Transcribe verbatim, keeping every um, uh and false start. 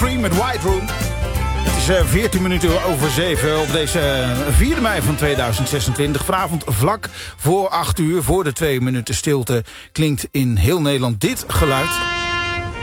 Cream met White Room. Het is uh, veertien minuten over zeven op deze vierde mei van tweeduizend zesentwintig. Vanavond vlak voor acht uur, voor de twee minuten stilte, klinkt in heel Nederland dit geluid.